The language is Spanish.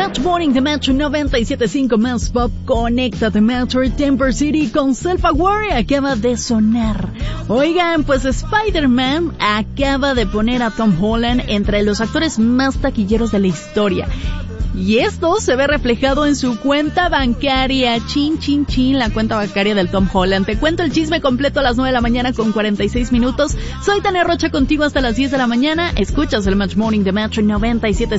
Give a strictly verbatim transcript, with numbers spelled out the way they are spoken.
Match Morning de Metro noventa y siete punto cinco más Pop. Conéctate Metro. Temper City con Self-Aware acaba de sonar. Oigan, pues Spider-Man acaba de poner a Tom Holland entre los actores más taquilleros de la historia. Y esto se ve reflejado en su cuenta bancaria. Chin, chin, chin, la cuenta bancaria del Tom Holland. Te cuento el chisme completo a las nueve de la mañana con cuarenta y seis minutos. Soy Tania Rocha contigo hasta las diez de la mañana. Escuchas el Match Morning de Metro noventa y siete punto cinco.